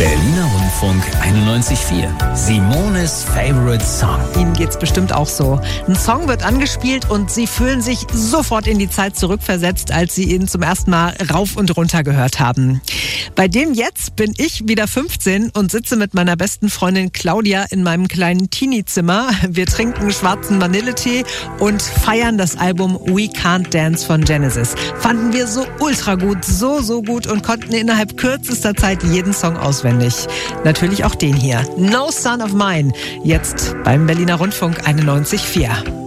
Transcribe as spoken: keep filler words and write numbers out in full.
Berliner Rundfunk einundneunzig Komma vier. Simones Favorite Song. Ihnen geht's bestimmt auch so. Ein Song wird angespielt und Sie fühlen sich sofort in die Zeit zurückversetzt, als Sie ihn zum ersten Mal rauf und runter gehört haben. Bei dem jetzt bin ich wieder fünfzehn und sitze mit meiner besten Freundin Claudia in meinem kleinen Teenie-Zimmer. Wir trinken schwarzen Vanilletee und feiern das Album We Can't Dance von Genesis. Fanden wir so ultra gut, so, so gut und konnten innerhalb kürzester Zeit jeden Song auswendig. Natürlich auch den hier. No Son of Mine. Jetzt beim Berliner Rundfunk einundneunzig Komma vier.